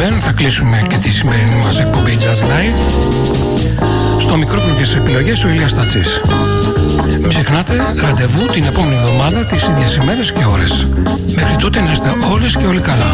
Ben, θα κλείσουμε και τη σημερινή μας εκπομπή Jazz Live. Στο μικρόφωνο και στις επιλογές ο Ηλίας Τατσής. Μην ξεχνάτε, ραντεβού την επόμενη εβδομάδα τις ίδιες ημέρες και ώρες. Μέχρι τότε να είστε όλες και όλοι καλά.